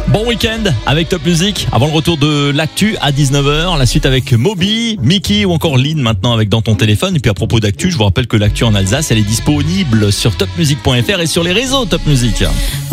Bon week-end avec Top Music. Avant le retour de l'actu à 19h, la suite avec Moby, Mickey ou encore Lynn maintenant avec Dans ton téléphone. Et puis à propos d'actu, je vous rappelle que l'actu en Alsace, elle est disponible sur topmusic.fr et sur les réseaux Top Music.